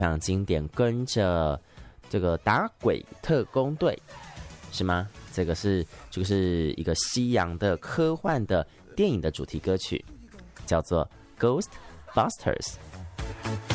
非常经典，跟着这个打鬼特工队是吗？这个就是一个西洋的科幻的电影的主题歌曲，叫做 Ghostbusters。